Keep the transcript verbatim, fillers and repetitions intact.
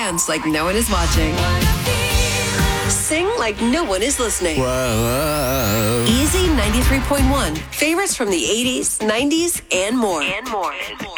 dance like no one is watching. Sing like no one is listening. Whoa. Easy ninety-three point one. Favorites from the eighties, nineties, and more. And more. And more.